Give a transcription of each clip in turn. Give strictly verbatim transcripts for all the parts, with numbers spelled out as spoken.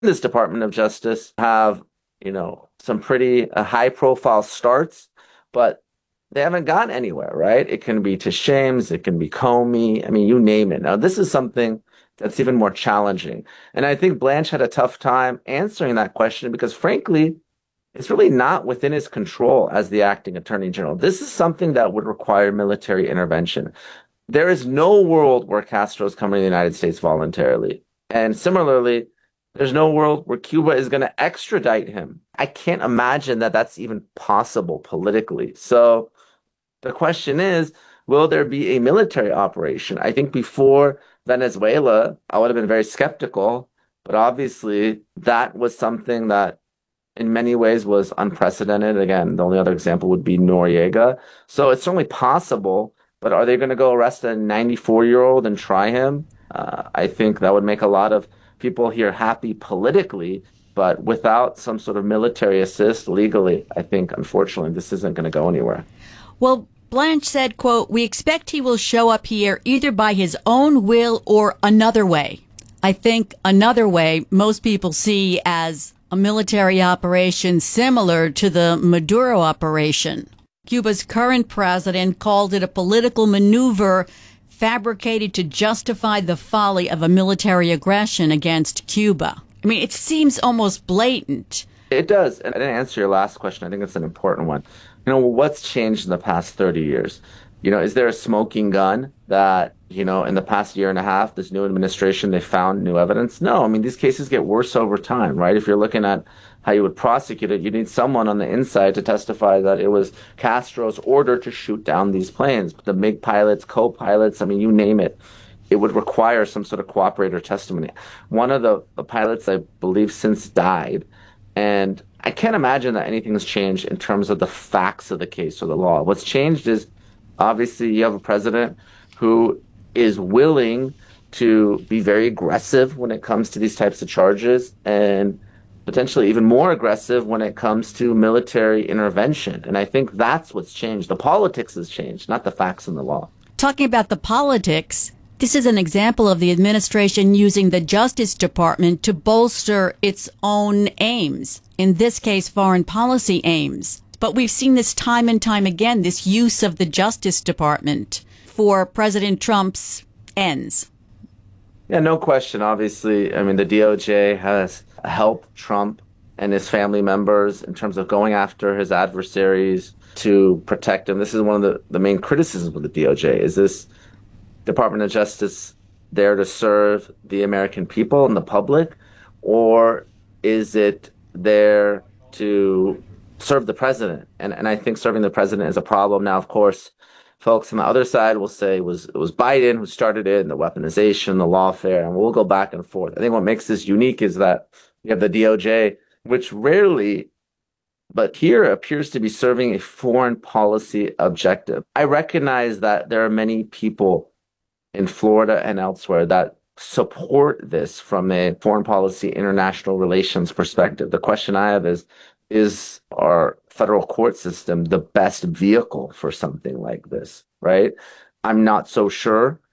this Department of Justice have, you know, some pretty uh, high profile starts, but they haven't gotten anywhere, right? It can be to Shames, it can be Comey. I mean, you name it. Now, this is something that's even more challenging. And I think Blanche had a tough time answering that question because, frankly, it's really not within his control as the acting attorney general. This is something that would require military intervention. There is no world where Castro's coming to the United States voluntarily. And similarly, there's no world where Cuba is going to extradite him. I can't imagine that that's even possible politically. So the question is, will there be a military operation? I think before Venezuela, I would have been very skeptical, but obviously that was something that in many ways was unprecedented. Again, the only other example would be Noriega. So it's certainly possible, but are they going to go arrest a ninety-four year old and try him? Uh, I think that would make a lot of people here happy politically, but without some sort of military assist legally, I think unfortunately this isn't going to go anywhere. Well, Blanche said, quote, "We expect he will show up here either by his own will or another way." I think another way most people see as a military operation similar to the Maduro operation. Cuba's current president called it a political maneuver fabricated to justify the folly of a military aggression against Cuba. I mean, it seems almost blatant. It does. And I didn't answer your last question. I think it's an important one. You know, what's changed in the past thirty years? You know, is there a smoking gun that, you know, in the past year and a half, this new administration, they found new evidence? No, I mean, these cases get worse over time, right? If you're looking at how you would prosecute it, you need someone on the inside to testify that it was Castro's order to shoot down these planes. The MiG pilots, co-pilots, I mean, you name it. It would require some sort of cooperator testimony. One of the, the pilots, I believe, since died. And I can't imagine that anything's changed in terms of the facts of the case or the law. What's changed is obviously you have a president who is willing to be very aggressive when it comes to these types of charges and potentially even more aggressive when it comes to military intervention. And I think that's what's changed. The politics has changed, not the facts and the law. Talking about the politics, this is an example of the administration using the Justice Department to bolster its own aims, in this case, foreign policy aims. But we've seen this time and time again, this use of the Justice Department for President Trump's ends. Yeah, no question. Obviously, I mean, the D O J has helped Trump and his family members in terms of going after his adversaries to protect him. This is one of the, the main criticisms of the D O J. Is this Department of Justice there to serve the American people and the public, or is it there to serve the president? And and I think serving the president is a problem. Now, of course, folks on the other side will say it was it was Biden who started it, and the weaponization, the lawfare, and we'll go back and forth. I think what makes this unique is that you have the D O J, which rarely, but here appears to be serving a foreign policy objective. I recognize that there are many people in Florida and elsewhere that support this from a foreign policy, international relations perspective. The question I have is, is our federal court system the best vehicle for something like this, right? I'm not so sure.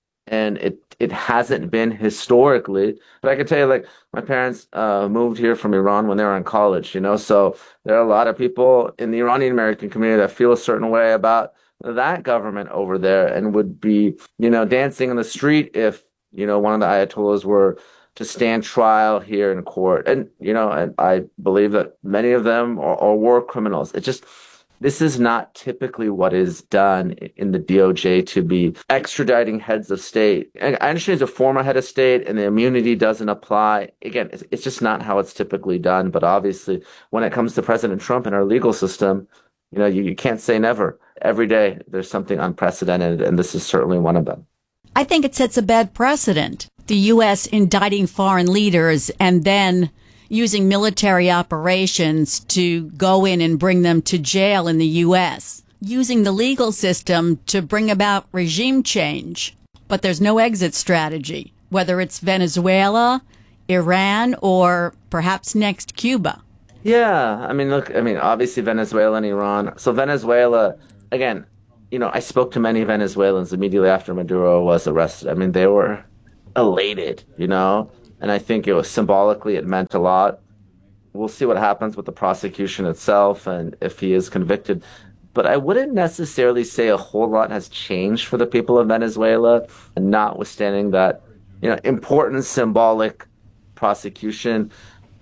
And it, it hasn't been historically, but I can tell you, like, my parents uh, moved here from Iran when they were in college, you know, so there are a lot of people in the Iranian American community that feel a certain way about that government over there and would be, you know, dancing in the street if, you know, one of the Ayatollahs were to stand trial here in court. And, you know, and I believe that many of them are, are war criminals. It just, this is not typically what is done in the D O J to be extraditing heads of state. And I understand he's a former head of state and the immunity doesn't apply. Again, it's, it's just not how it's typically done. But obviously, when it comes to President Trump and our legal system, you know, you, you can't say never. Every day there's something unprecedented, and this is certainly one of them. I think it sets a bad precedent. The U S indicting foreign leaders and then using military operations to go in and bring them to jail in the U S, using the legal system to bring about regime change. But there's no exit strategy, whether it's Venezuela, Iran, or perhaps next Cuba. Yeah, I mean, look, I mean, obviously Venezuela and Iran. So Venezuela, again, you know, I spoke to many Venezuelans immediately after Maduro was arrested. I mean, they were elated, you know. And I think it was symbolically, it meant a lot. We'll see what happens with the prosecution itself and if he is convicted. But I wouldn't necessarily say a whole lot has changed for the people of Venezuela, and notwithstanding that, you know, important symbolic prosecution.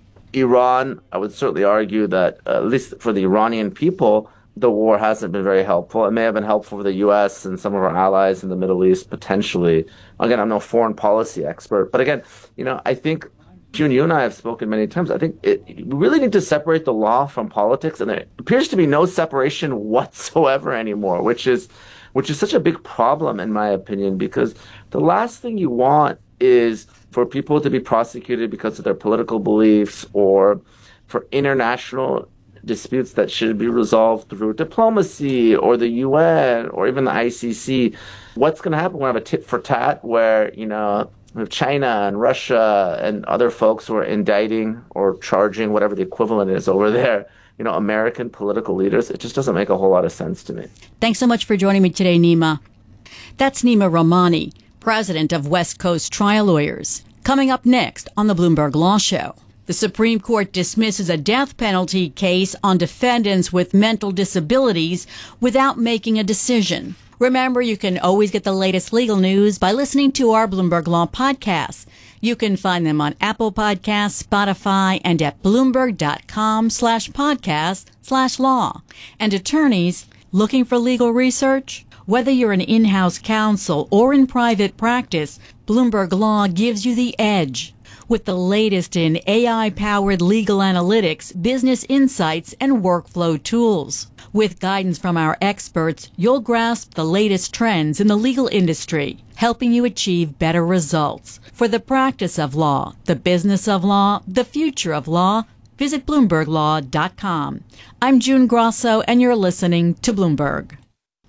Iran, I would certainly argue that, uh, at least for the Iranian people, the war hasn't been very helpful. It may have been helpful for the U S and some of our allies in the Middle East, potentially. Again, I'm no foreign policy expert. But again, you know, I think, June, you and I have spoken many times. I think it, we really need to separate the law from politics. And there appears to be no separation whatsoever anymore, which is, which is such a big problem, in my opinion, because the last thing you want is for people to be prosecuted because of their political beliefs or for international disputes that should be resolved through diplomacy or the U N or even the I C C. What's going to happen when we have a tit for tat where, you know, we have China and Russia and other folks who are indicting or charging whatever the equivalent is over there, you know, American political leaders? It just doesn't make a whole lot of sense to me. Thanks so much for joining me today, Nima. That's Nima Rahmani, president of West Coast Trial Lawyers. Coming up next on the Bloomberg Law Show. The Supreme Court dismisses a death penalty case on defendants with mental disabilities without making a decision. Remember, you can always get the latest legal news by listening to our Bloomberg Law podcasts. You can find them on Apple Podcasts, Spotify, and at Bloomberg.com slash podcast slash law. And attorneys looking for legal research? Whether you're an in-house counsel or in private practice, Bloomberg Law gives you the edge. With the latest in A I-powered legal analytics, business insights, and workflow tools. With guidance from our experts, you'll grasp the latest trends in the legal industry, helping you achieve better results. For the practice of law, the business of law, the future of law, visit Bloomberg Law dot com. I'm June Grosso, and you're listening to Bloomberg.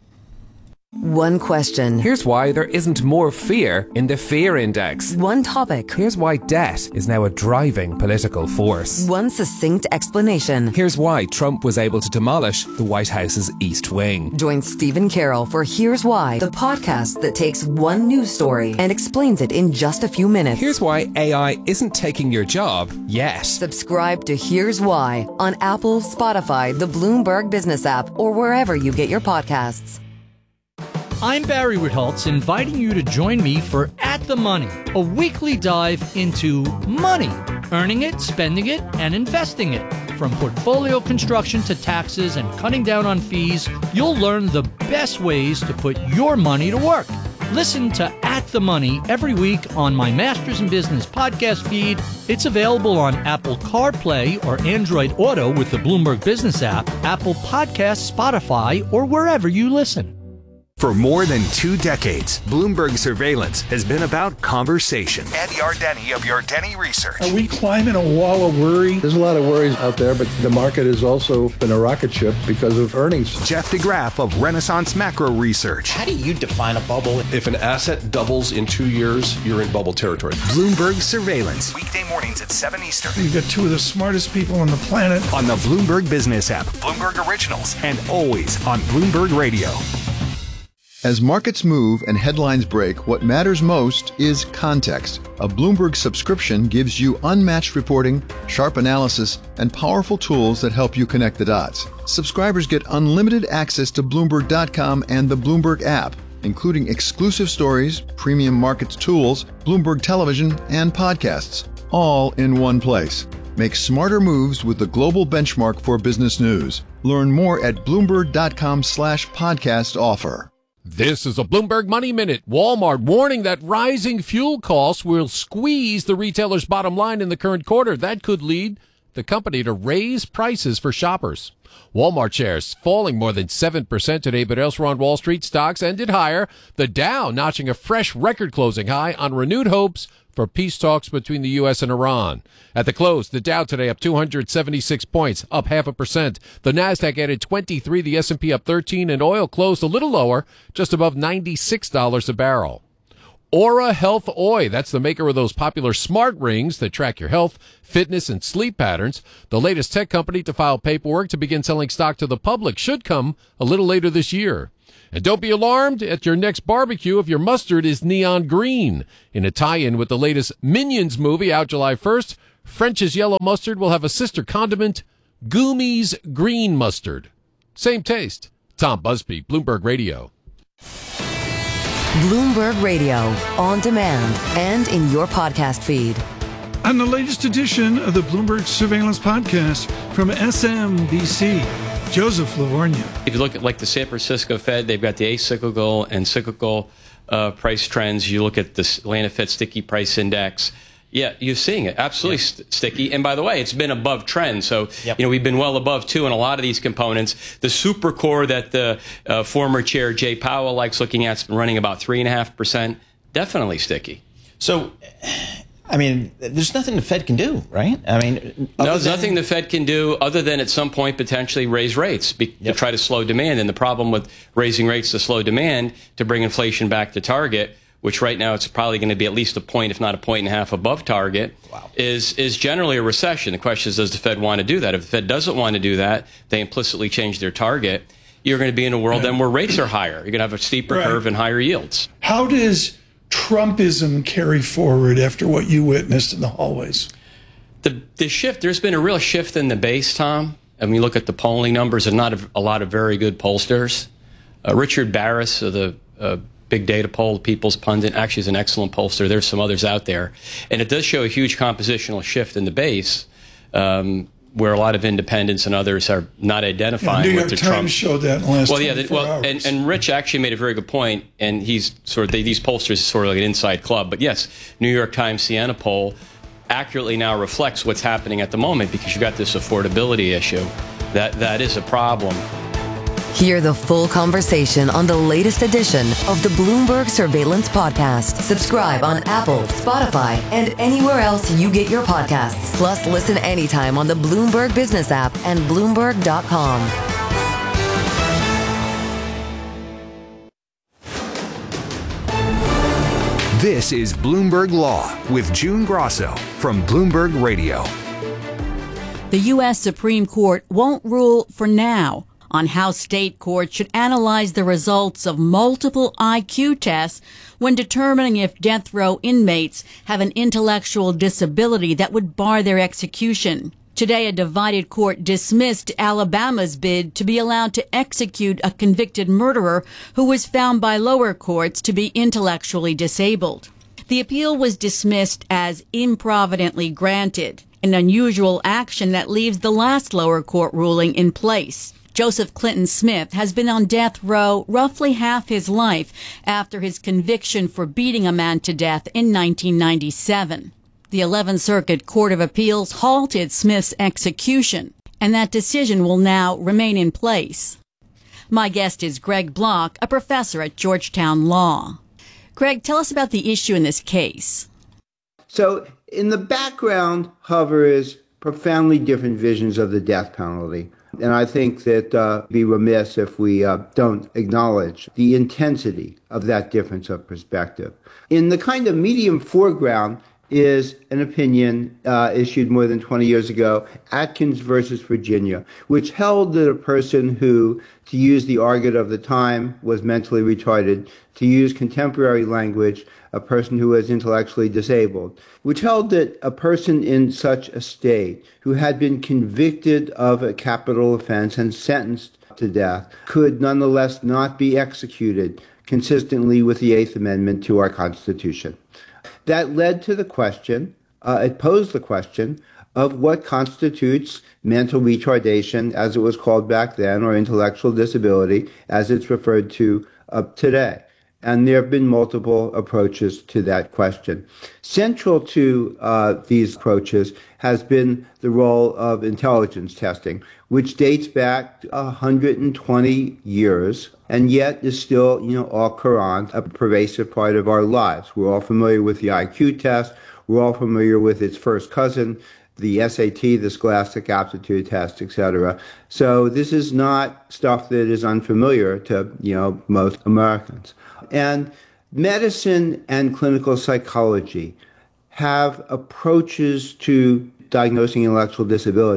One question. Here's why there isn't more fear in the fear index. One topic. Here's why debt is now a driving political force. One succinct explanation. Here's why Trump was able to demolish the White House's East Wing. Join Stephen Carroll for Here's Why, the podcast that takes one news story and explains it in just a few minutes. Here's why A I isn't taking your job yet. Subscribe to Here's Why on Apple, Spotify, the Bloomberg Business app, or wherever you get your podcasts. I'm Barry Ritholtz, inviting you to join me for At the Money, a weekly dive into money, earning it, spending it, and investing it. From portfolio construction to taxes and cutting down on fees, you'll learn the best ways to put your money to work. Listen to At the Money every week on my Masters in Business podcast feed. It's available on Apple CarPlay or Android Auto with the Bloomberg Business app, Apple Podcasts, Spotify, or wherever you listen. For more than two decades, Bloomberg Surveillance has been about conversation. Ed Yardeni of Yardeni Research. Are we climbing a wall of worry? There's a lot of worries out there, but the market has also been a rocket ship because of earnings. Jeff DeGraff of Renaissance Macro Research. How do you define a bubble? If an asset doubles in two years, you're in bubble territory. Bloomberg Surveillance. Weekday mornings at seven Eastern. You've got two of the smartest people on the planet. On the Bloomberg Business app. Bloomberg Originals. And always on Bloomberg Radio. As markets move and headlines break, what matters most is context. A Bloomberg subscription gives you unmatched reporting, sharp analysis, and powerful tools that help you connect the dots. Subscribers get unlimited access to Bloomberg dot com and the Bloomberg app, including exclusive stories, premium markets tools, Bloomberg television, and podcasts, all in one place. Make smarter moves with the global benchmark for business news. Learn more at Bloomberg dot com slash podcast offer. This is a Bloomberg Money Minute. Walmart warning that rising fuel costs will squeeze the retailer's bottom line in the current quarter. That could lead the company to raise prices for shoppers. Walmart shares falling more than seven percent today, but elsewhere on Wall Street, stocks ended higher. The Dow notching a fresh record-closing high on renewed hopes for peace talks between the U S and Iran. At the close, the Dow today up two hundred seventy-six points, up half a percent. The Nasdaq added twenty-three, the S and P up thirteen, and oil closed a little lower, just above ninety-six dollars a barrel. Aura Health Oy, that's the maker of those popular smart rings that track your health, fitness, and sleep patterns. The latest tech company to file paperwork to begin selling stock to the public should come a little later this year. And don't be alarmed at your next barbecue if your mustard is neon green. In a tie-in with the latest Minions movie out July first, French's yellow mustard will have a sister condiment, Goomy's green mustard. Same taste. Tom Busby, Bloomberg Radio. Bloomberg Radio, on demand and in your podcast feed. On the latest edition of the Bloomberg Surveillance Podcast from S M B C, Joseph Livornia. If you look at like the San Francisco Fed, they've got the acyclical and cyclical uh, price trends. You look at the Atlanta Fed Sticky Price Index. Yeah, you're seeing it. Absolutely yep. st- sticky. And by the way, it's been above trend. So, yep. you know, we've been well above, too, in a lot of these components. The super core that the uh, former chair, Jay Powell, likes looking at has been running about three point five percent. Definitely sticky. So, I mean, there's nothing the Fed can do, right? I mean, no, there's than... nothing the Fed can do other than at some point potentially raise rates be- yep. to try to slow demand. And the problem with raising rates to slow demand to bring inflation back to target, which right now it's probably going to be at least a point, if not a point and a half above target, wow. is is generally a recession. The question is, does the Fed want to do that? If the Fed doesn't want to do that, they implicitly change their target. You're going to be in a world yeah. then where rates are higher. You're going to have a steeper right. curve and higher yields. How does Trumpism carry forward after what you witnessed in the hallways? The the shift, there's been a real shift in the base, Tom. And we look at the polling numbers and not a, a lot of very good pollsters. Uh, Richard Barris of the uh, Big Data Poll, People's Pundit, actually is an excellent pollster. There's some others out there. And it does show a huge compositional shift in the base, um, where a lot of independents and others are not identifying yeah, New with York the Times Trump. showed that in the last well, yeah, twenty-four well, hours. And, and Rich actually made a very good point, and he's sort of, they, these pollsters are sort of like an inside club. But yes, New York Times Siena poll accurately now reflects what's happening at the moment because you've got this affordability issue. That That is a problem. Hear the full conversation on the latest edition of the Bloomberg Surveillance Podcast. Subscribe on Apple, Spotify, and anywhere else you get your podcasts. Plus, listen anytime on the Bloomberg Business app and Bloomberg dot com. This is Bloomberg Law with June Grosso from Bloomberg Radio. The U S Supreme Court won't rule for now on how state courts should analyze the results of multiple I Q tests when determining if death row inmates have an intellectual disability that would bar their execution. Today, a divided court dismissed Alabama's bid to be allowed to execute a convicted murderer who was found by lower courts to be intellectually disabled. The appeal was dismissed as improvidently granted, an unusual action that leaves the last lower court ruling in place. Joseph Clinton Smith has been on death row roughly half his life after his conviction for beating a man to death in nineteen ninety-seven. The eleventh Circuit Court of Appeals halted Smith's execution, and that decision will now remain in place. My guest is Greg Block, a professor at Georgetown Law. Greg, tell us about the issue in this case. So, in the background hovers profoundly different visions of the death penalty. And I think that uh, be remiss if we uh, don't acknowledge the intensity of that difference of perspective. In the kind of medium foreground is an opinion uh, issued more than twenty years ago, Atkins versus Virginia, which held that a person who, to use the argot of the time, was mentally retarded, to use contemporary language, a person who was intellectually disabled, which held that a person in such a state who had been convicted of a capital offense and sentenced to death could nonetheless not be executed consistently with the Eighth Amendment to our Constitution. That led to the question, uh, it posed the question of what constitutes mental retardation, as it was called back then, or intellectual disability, as it's referred to uh, today. And there have been multiple approaches to that question. Central to uh, these approaches has been the role of intelligence testing, which dates back one hundred twenty years, and yet is still, you know, au courant, a pervasive part of our lives. We're all familiar with the I Q test. We're all familiar with its first cousin, the S A T, the Scholastic Aptitude Test, et cetera. So this is not stuff that is unfamiliar to, you know, most Americans. And medicine and clinical psychology have approaches to diagnosing intellectual disability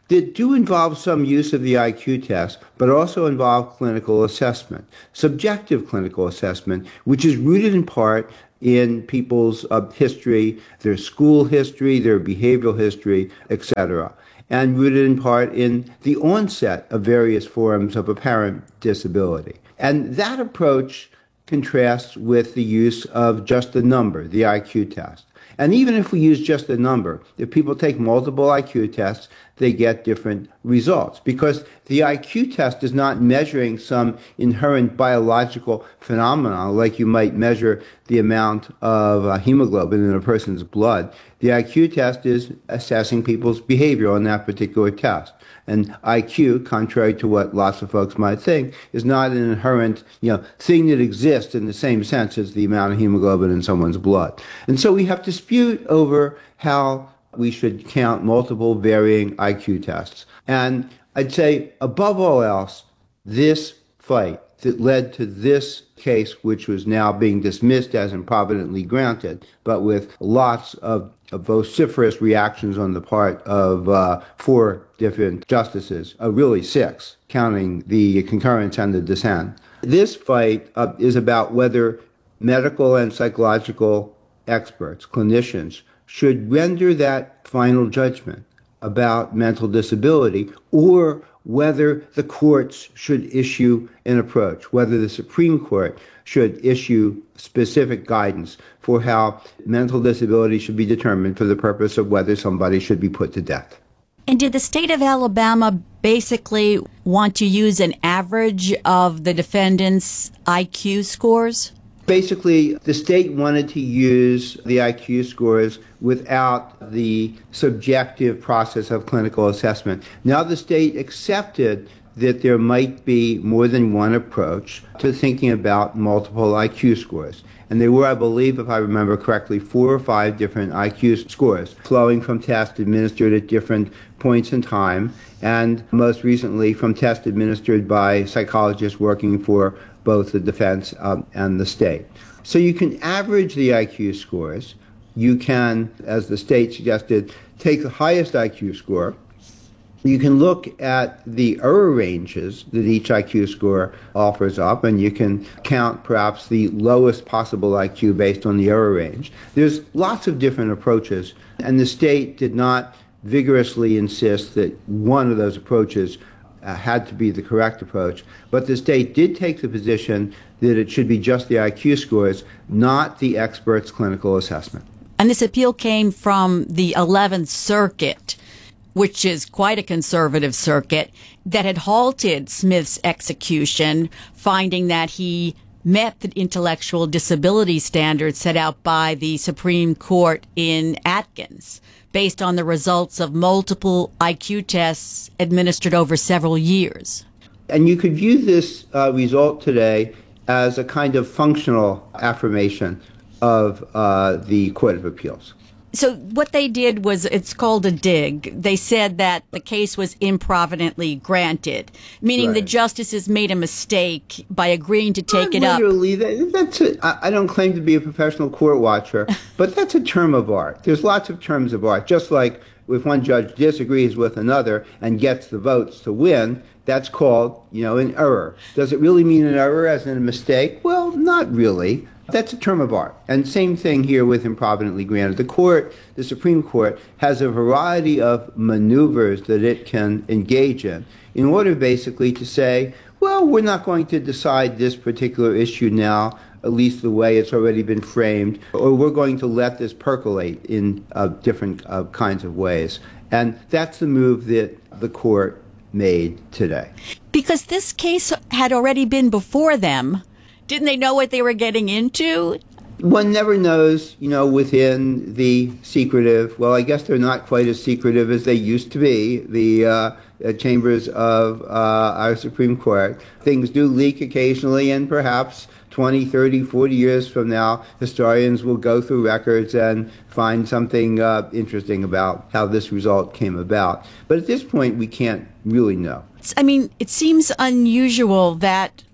that do involve some use of the I Q test, but also involve clinical assessment, subjective clinical assessment, which is rooted in part in people's uh, history, their school history, their behavioral history, et cetera, and rooted in part in the onset of various forms of apparent disability. And that approach contrasts with the use of just the number, the I Q test. And even if we use just the number, if people take multiple I Q tests, they get different results because the I Q test is not measuring some inherent biological phenomenon like you might measure the amount of uh, hemoglobin in a person's blood. The I Q test is assessing people's behavior on that particular test. And I Q, contrary to what lots of folks might think, is not an inherent, you know, thing that exists in the same sense as the amount of hemoglobin in someone's blood. And so we have dispute over how we should count multiple varying I Q tests. And I'd say, above all else, this fight that led to this case, which was now being dismissed as improvidently granted, but with lots of, of vociferous reactions on the part of uh, four different justices, uh, really six, counting the concurrence and the dissent. This fight uh, is about whether medical and psychological experts, clinicians, should render that final judgment about mental disability, or whether the courts should issue an approach, whether the Supreme Court should issue specific guidance for how mental disability should be determined for the purpose of whether somebody should be put to death. And did the state of Alabama basically want to use an average of the defendants' I Q scores? Basically, the state wanted to use the I Q scores without the subjective process of clinical assessment. Now the state accepted that there might be more than one approach to thinking about multiple I Q scores. And there were, I believe, if I remember correctly, four or five different I Q scores flowing from tests administered at different points in time, and most recently from tests administered by psychologists working for both the defense um, and the state. So you can average the I Q scores. You can, as the state suggested, take the highest I Q score. You can look at the error ranges that each I Q score offers up, and you can count perhaps the lowest possible I Q based on the error range. There's lots of different approaches, and the state did not vigorously insist that one of those approaches uh, had to be the correct approach, but the state did take the position that it should be just the I Q scores, not the expert's clinical assessment. And this appeal came from the eleventh Circuit, which is quite a conservative circuit, that had halted Smith's execution, finding that he met the intellectual disability standards set out by the Supreme Court in Atkins, based on the results of multiple I Q tests administered over several years. And you could view this uh, result today as a kind of functional affirmation of uh, the Court of Appeals. So what they did was, it's called a dig. They said that the case was improvidently granted, meaning Right. the justices made a mistake by agreeing to take Not it up. literally, that, that's a, I I don't claim to be a professional court watcher, but that's a term of art. There's lots of terms of art. Just like if one judge disagrees with another and gets the votes to win, that's called, you know, an error. Does it really mean an error as in a mistake? Well, not really. That's a term of art. And same thing here with improvidently granted. The court, the Supreme Court, has a variety of maneuvers that it can engage in in order basically to say, well, we're not going to decide this particular issue now, at least the way it's already been framed, or we're going to let this percolate in uh, different uh, kinds of ways. And that's the move that the court made today. Because this case had already been before them. Didn't they know what they were getting into? One never knows, you know, within the secretive, well, I guess they're not quite as secretive as they used to be, the uh, uh, chambers of uh, our Supreme Court. Things do leak occasionally, and perhaps twenty, thirty, forty years from now, historians will go through records and find something uh, interesting about how this result came about. But at this point, we can't really know. I mean, it seems unusual that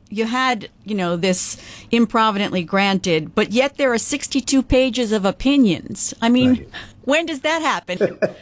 you had, you know, this improvidently granted, but yet there are sixty-two pages of opinions. I mean, right. When does that happen?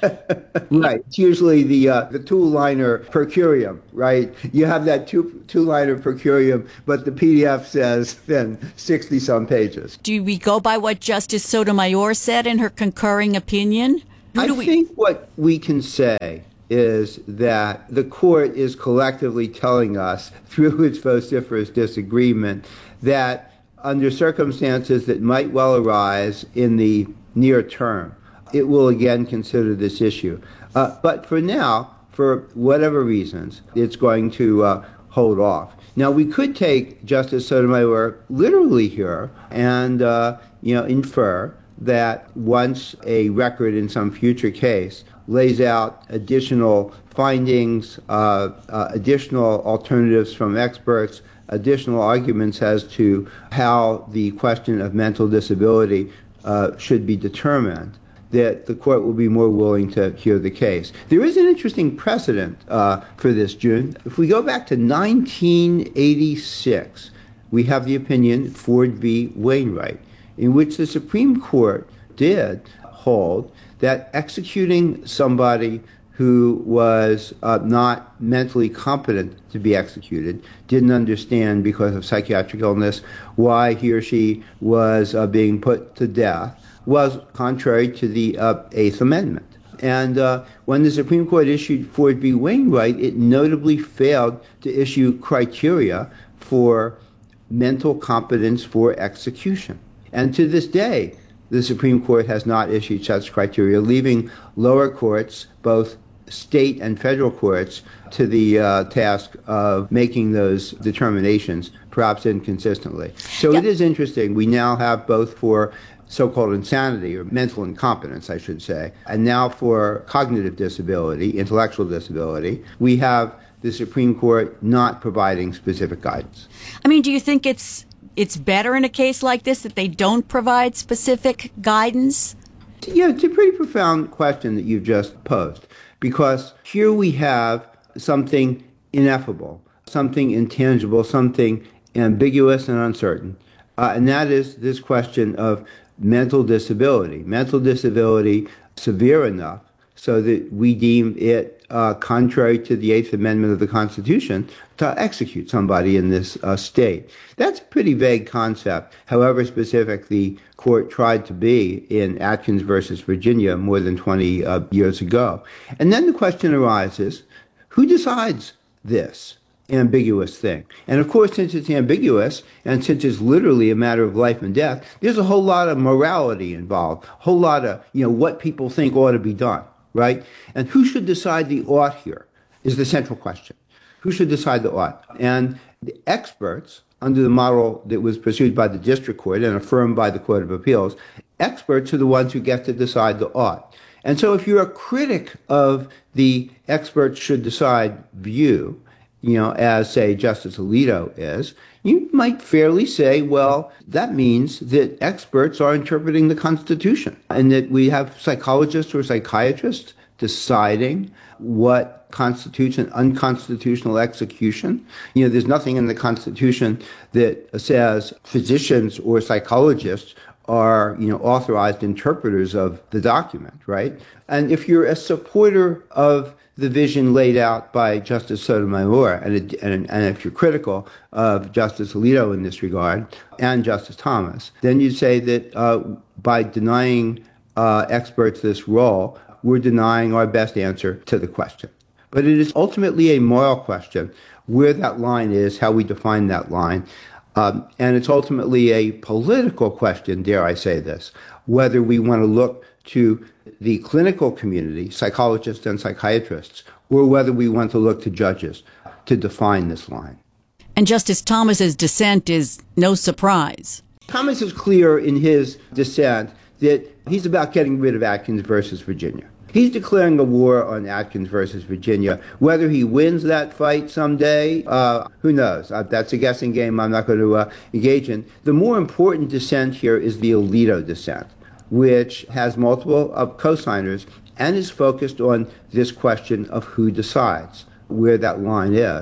Right. It's usually the uh, the two-liner per curiam, right? You have that two, two-liner per curiam, but the P D F says then sixty-some pages. Do we go by what Justice Sotomayor said in her concurring opinion? Who I do we- think what we can say is that the court is collectively telling us, through its vociferous disagreement, that under circumstances that might well arise in the near term, it will again consider this issue. Uh, but for now, for whatever reasons, it's going to uh, hold off. Now, we could take Justice Sotomayor literally here and uh, you know, infer that once a record in some future case lays out additional findings, uh, uh, additional alternatives from experts, additional arguments as to how the question of mental disability uh, should be determined, that the court will be more willing to hear the case. There is an interesting precedent uh, for this, June. If we go back to nineteen eighty-six, we have the opinion Ford v. Wainwright, in which the Supreme Court did hold that executing somebody who was uh, not mentally competent to be executed, didn't understand because of psychiatric illness why he or she was uh, being put to death, was contrary to the uh, Eighth Amendment. And uh, when the Supreme Court issued Ford v. Wainwright, it notably failed to issue criteria for mental competence for execution. And to this day, the Supreme Court has not issued such criteria, leaving lower courts, both state and federal courts, to the uh, task of making those determinations, perhaps inconsistently. So yep. It is interesting. We now have both for so-called insanity, or mental incompetence, I should say, and now for cognitive disability, intellectual disability, we have the Supreme Court not providing specific guidance. I mean, do you think it's it's better in a case like this that they don't provide specific guidance? Yeah, it's a pretty profound question that you've just posed, because here we have something ineffable, something intangible, something ambiguous and uncertain, uh, and that is this question of mental disability. Mental disability severe enough so that we deem it uh, contrary to the Eighth Amendment of the Constitution to execute somebody in this uh, state. That's a pretty vague concept, however specific the court tried to be in Atkins versus Virginia more than twenty uh, years ago. And then the question arises, who decides this ambiguous thing? And of course, since it's ambiguous, and since it's literally a matter of life and death, there's a whole lot of morality involved, a whole lot of, you know, what people think ought to be done, right? And who should decide the ought here is the central question. Who should decide the ought? And the experts, under the model that was pursued by the district court and affirmed by the Court of Appeals, experts are the ones who get to decide the ought. And so if you're a critic of the experts should decide view, you know, as, say, Justice Alito is, you might fairly say, well, that means that experts are interpreting the Constitution and that we have psychologists or psychiatrists deciding what constitutes an unconstitutional execution. You know, there's nothing in the Constitution that says physicians or psychologists are, you know, authorized interpreters of the document, right? And if you're a supporter of the vision laid out by Justice Sotomayor, and, and, and if you're critical of Justice Alito in this regard, and Justice Thomas, then you say that uh, by denying uh, experts this role, we're denying our best answer to the question. But it is ultimately a moral question, where that line is, how we define that line. Um, and it's ultimately a political question, dare I say this, whether we want to look to the clinical community, psychologists and psychiatrists, or whether we want to look to judges to define this line. And Justice Thomas's dissent is no surprise. Thomas is clear in his dissent that he's about getting rid of Atkins versus Virginia. He's declaring a war on Atkins versus Virginia. Whether he wins that fight someday, uh, who knows? Uh, that's a guessing game I'm not going to uh, engage in. The more important dissent here is the Alito dissent, which has multiple uh, co-signers and is focused on this question of who decides, where that line is.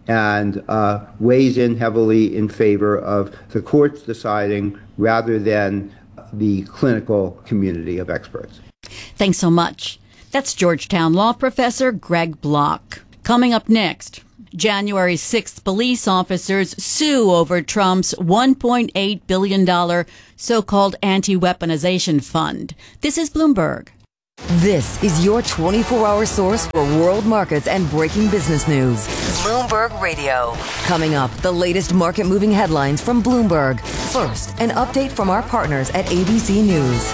and uh, weighs in heavily in favor of the courts deciding rather than the clinical community of experts. Thanks so much. That's Georgetown law professor Greg Block. Coming up next, January sixth, police officers sue over Trump's one point eight billion dollars so-called anti-weaponization fund. This is Bloomberg. This is your twenty-four hour source for world markets and breaking business news. Bloomberg Radio. Coming up, the latest market moving headlines from Bloomberg. First, an update from our partners at A B C News.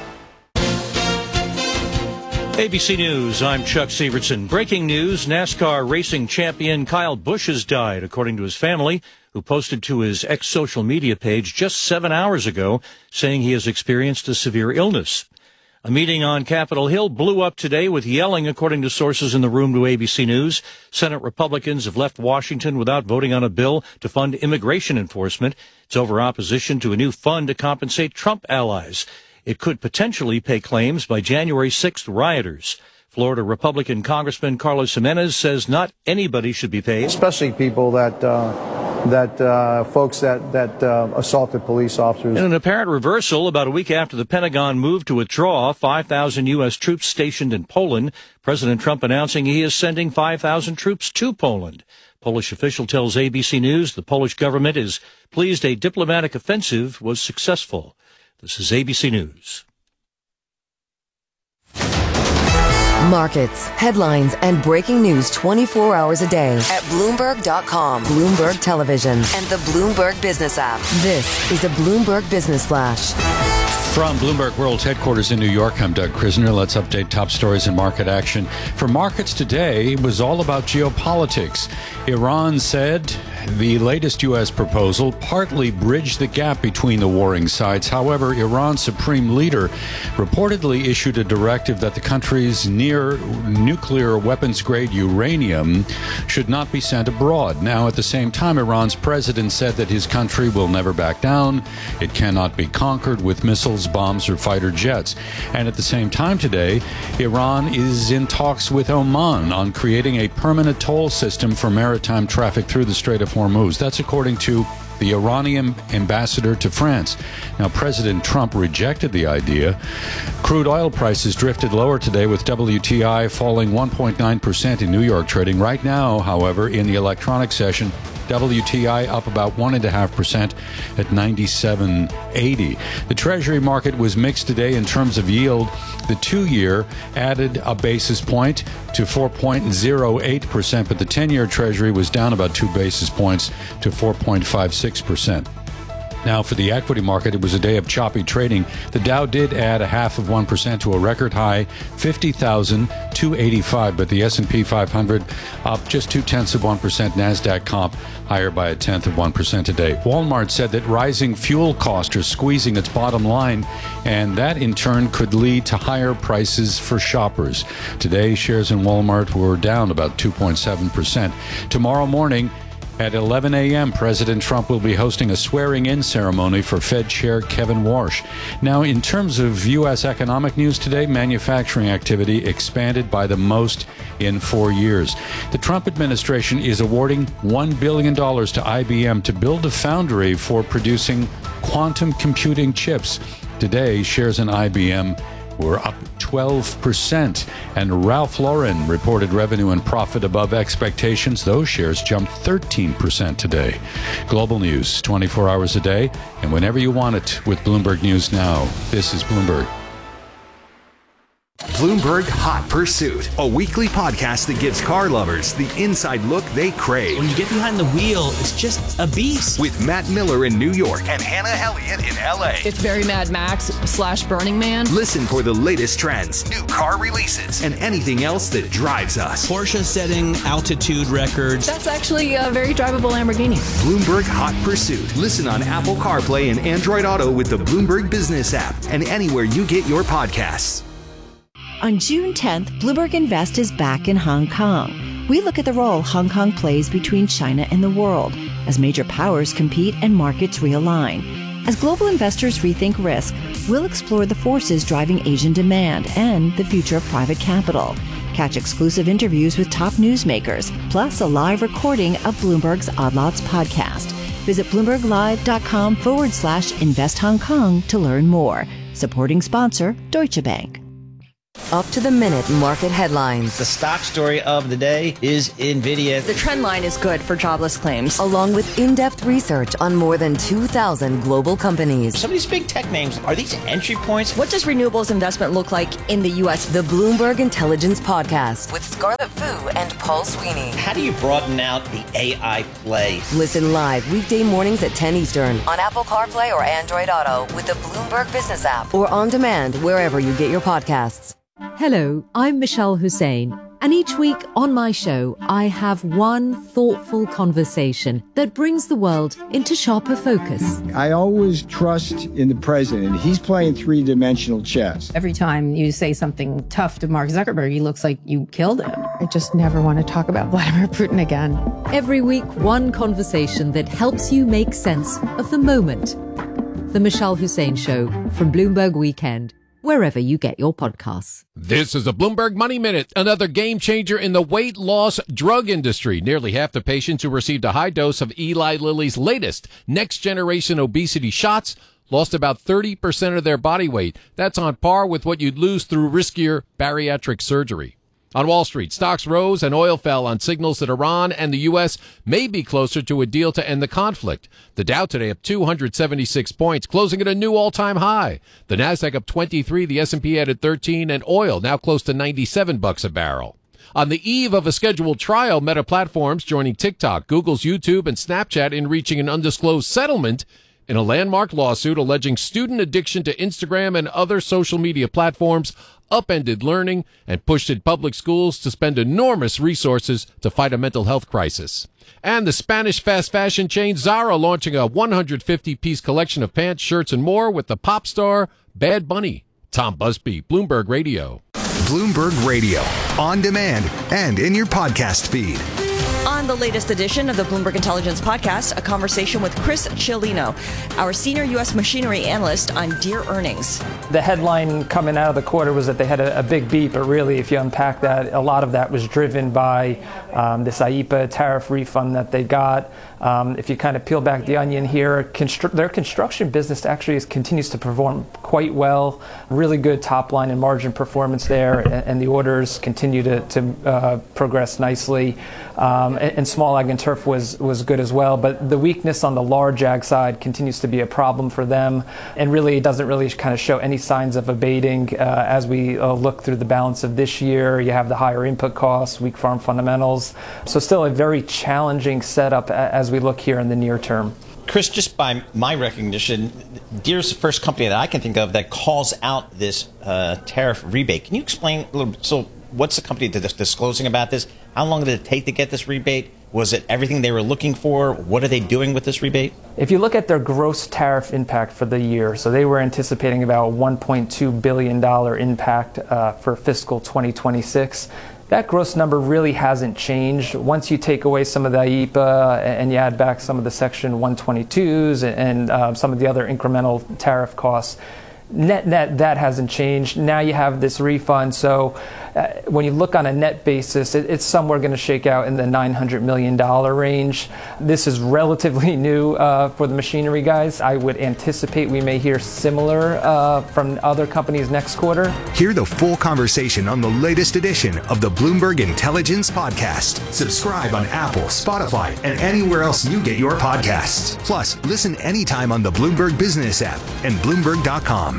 A B C News, I'm Chuck Severson. Breaking news, NASCAR racing champion Kyle Busch has died, according to his family, who posted to his ex-social media page just seven hours ago, saying he has experienced a severe illness. A meeting on Capitol Hill blew up today with yelling, according to sources in the room to A B C News. Senate Republicans have left Washington without voting on a bill to fund immigration enforcement. It's over opposition to a new fund to compensate Trump allies. It could potentially pay claims by January sixth rioters. Florida Republican Congressman Carlos Jimenez says not anybody should be paid. Especially people that, uh, that uh, folks that, that uh, assaulted police officers. In an apparent reversal, about a week after the Pentagon moved to withdraw five thousand U S troops stationed in Poland, President Trump announcing he is sending five thousand troops to Poland. Polish official tells A B C News the Polish government is pleased a diplomatic offensive was successful. This is A B C News. Markets, headlines, and breaking news twenty-four hours a day at Bloomberg dot com, Bloomberg Television, and the Bloomberg Business app. This is a Bloomberg Business Flash. From Bloomberg World's headquarters in New York, I'm Doug Krisner. Let's update top stories and market action. For markets today, it was all about geopolitics. Iran said the latest U S proposal partly bridged the gap between the warring sides. However, Iran's supreme leader reportedly issued a directive that the country's near nuclear weapons-grade uranium should not be sent abroad. Now, at the same time, Iran's president said that his country will never back down. It cannot be conquered with missiles, bombs, or fighter jets. And at the same time today, Iran is in talks with Oman on creating a permanent toll system for maritime traffic through the Strait of Hormuz. That's according to the Iranian ambassador to France. Now, President Trump rejected the idea. Crude oil prices drifted lower today with W T I falling one point nine percent in New York trading. Right now, however, in the electronic session, W T I up about one point five percent at ninety-seven eighty. The Treasury market was mixed today in terms of yield. The two-year added a basis point to four point zero eight percent, but the ten-year Treasury was down about two basis points to four point five six percent. Now, for the equity market, it was a day of choppy trading. The Dow did add a half of one percent to a record high, fifty thousand two hundred eighty-five, but the S and P five hundred up just two-tenths of one percent. NASDAQ comp higher by a tenth of one percent today. Walmart said that rising fuel costs are squeezing its bottom line, and that in turn could lead to higher prices for shoppers. Today, shares in Walmart were down about two point seven percent. Tomorrow morning, at eleven a.m., President Trump will be hosting a swearing-in ceremony for Fed Chair Kevin Warsh. Now, in terms of U S economic news today, manufacturing activity expanded by the most in four years. The Trump administration is awarding one billion dollars to I B M to build a foundry for producing quantum computing chips. Today, shares in I B M were up twelve percent, and Ralph Lauren reported revenue and profit above expectations. Those shares jumped thirteen percent today. Global news, twenty-four hours a day, and whenever you want it with Bloomberg News Now. This is Bloomberg. Bloomberg Hot Pursuit, a weekly podcast that gives car lovers the inside look they crave. When you get behind the wheel, it's just a beast. With Matt Miller in New York and Hannah Elliott in L A. It's very Mad Max slash Burning Man. Listen for the latest trends, new car releases, and anything else that drives us. Porsche setting altitude records. That's actually a very drivable Lamborghini. Bloomberg Hot Pursuit. Listen on Apple CarPlay and Android Auto with the Bloomberg Business app and anywhere you get your podcasts. On June tenth, Bloomberg Invest is back in Hong Kong. We look at the role Hong Kong plays between China and the world as major powers compete and markets realign. As global investors rethink risk, we'll explore the forces driving Asian demand and the future of private capital. Catch exclusive interviews with top newsmakers, plus a live recording of Bloomberg's Odd Lots podcast. Visit BloombergLive.com forward slash Invest Hong Kong to learn more. Supporting sponsor, Deutsche Bank. Up to the minute market headlines. The stock story of the day is NVIDIA. The trend line is good for jobless claims. Along with in-depth research on more than two thousand global companies. Some of these big tech names, are these entry points? What does renewables investment look like in the U S? The Bloomberg Intelligence Podcast with Scarlett Fu and Paul Sweeney. How do you broaden out the A I play? Listen live weekday mornings at ten Eastern on Apple CarPlay or Android Auto with the Bloomberg Business app or on demand wherever you get your podcasts. Hello, I'm Michelle Hussein, and each week on my show, I have one thoughtful conversation that brings the world into sharper focus. I always trust in the president. He's playing three-dimensional chess. Every time you say something tough to Mark Zuckerberg, he looks like you killed him. I just never want to talk about Vladimir Putin again. Every week, one conversation that helps you make sense of the moment. The Michelle Hussein Show from Bloomberg Weekend, wherever you get your podcasts. This is a Bloomberg Money Minute, another game changer in the weight loss drug industry. Nearly half the patients who received a high dose of Eli Lilly's latest next-generation obesity shots lost about thirty percent of their body weight. That's on par with what you'd lose through riskier bariatric surgery. On Wall Street, stocks rose and oil fell on signals that Iran and the U S may be closer to a deal to end the conflict. The Dow today up two hundred seventy-six points, closing at a new all-time high. The Nasdaq up twenty-three, the S and P added thirteen, and oil now close to ninety-seven bucks a barrel. On the eve of a scheduled trial, Meta Platforms joining TikTok, Google's YouTube, and Snapchat in reaching an undisclosed settlement in a landmark lawsuit alleging student addiction to Instagram and other social media platforms upended learning and pushed at public schools to spend enormous resources to fight a mental health crisis. And the Spanish fast fashion chain Zara launching a one hundred fifty piece collection of pants, shirts, and more with the pop star Bad Bunny. Tom Busby, Bloomberg Radio. Bloomberg Radio, on demand and in your podcast feed. On the latest edition of the Bloomberg Intelligence Podcast, a conversation with Chris Cialino, our senior U S machinery analyst on Deere earnings. The headline coming out of the quarter was that they had a, a big beat, but really, if you unpack that, a lot of that was driven by um, this I E P A tariff refund that they got. Um, if you kind of peel back the onion here, constru- their construction business actually is, continues to perform quite well. Really good top line and margin performance there, and, and the orders continue to, to uh, progress nicely. Um, and, and small ag and turf was, was good as well, but the weakness on the large ag side continues to be a problem for them, and really it doesn't really kind of show any signs of abating uh, as we uh, look through the balance of this year. You have the higher input costs, weak farm fundamentals, so still a very challenging setup as we look here in the near term. Chris, just by my recognition, Deere's the first company that I can think of that calls out this uh, tariff rebate. Can you explain a little bit? So what's the company disclosing about this? How long did it take to get this rebate? Was it everything they were looking for? What are they doing with this rebate? If you look at their gross tariff impact for the year, so they were anticipating about one point two billion dollars impact uh, for fiscal twenty twenty-six. That gross number really hasn't changed. Once you take away some of the I E P A and you add back some of the Section one twenty-twos and uh, some of the other incremental tariff costs, net net that hasn't changed. Now you have this refund, so uh, when you look on a net basis, it, it's somewhere going to shake out in the nine hundred million dollars range. This is relatively new uh, for the machinery guys. I would anticipate we may hear similar uh, from other companies next quarter. Hear the full conversation on the latest edition of the Bloomberg Intelligence Podcast. Subscribe on Apple, Spotify, and anywhere else you get your podcasts. Plus, listen anytime on the Bloomberg Business app and Bloomberg dot com.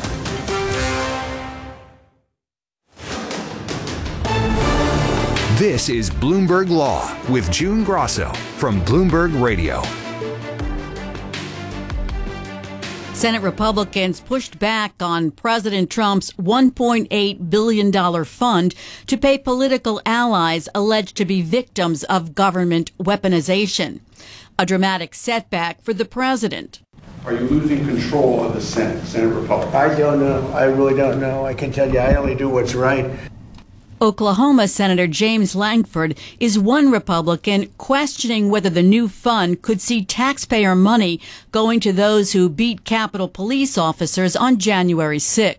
This is Bloomberg Law with June Grosso from Bloomberg Radio. Senate Republicans pushed back on President Trump's one point eight billion dollars fund to pay political allies alleged to be victims of government weaponization. A dramatic setback for the president. Are you losing control of the Senate, Senate Republicans? I don't know. I really don't know. I can tell you, I only do what's right. Oklahoma Senator James Lankford is one Republican questioning whether the new fund could see taxpayer money going to those who beat Capitol police officers on January sixth.